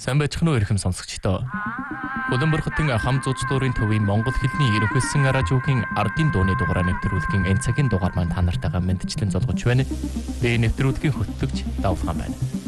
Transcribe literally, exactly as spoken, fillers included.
Сайн байцгаана уу эрхэм сонсогчдоо. Хөлөн бүрхтэн хам зууч дурын төвийн Монгол хэлний ерөнхийлсөн радиогийн ардын дууны дугаараа нэвтрүүлгийн энэ цагийн дугаар маань та нартайгаа мэдчлэн золгож байна. Би нэвтрүүлгийн хөтлөгч Давлгаан байна.